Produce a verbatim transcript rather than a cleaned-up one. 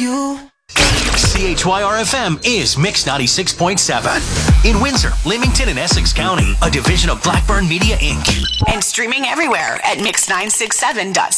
you. C H Y R F M is Mix ninety-six point seven. In Windsor, Leamington, and Essex County, a division of Blackburn Media, Incorporated. And streaming everywhere at mix nine six seven dot